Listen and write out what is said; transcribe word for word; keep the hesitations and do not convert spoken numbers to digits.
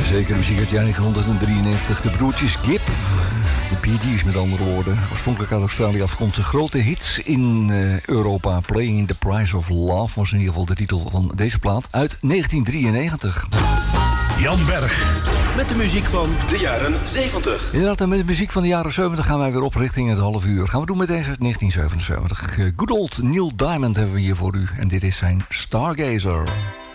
Zeker muziek uit negentien drieënnegentig. De broertjes Gibb. De Bee Gees met andere woorden. Oorspronkelijk uit Australië afkomstig. Grote hits in uh, Europa. Playing the Price of Love was in ieder geval de titel van deze plaat. Uit negentien drieënnegentig. Jan Berg. Met de muziek van de jaren zeventig. Inderdaad, en met de muziek van de jaren zeventig gaan wij weer op richting het half uur. Gaan we doen met deze uit negentien zevenenzeventig. Good old Neil Diamond hebben we hier voor u. En dit is zijn Stargazer.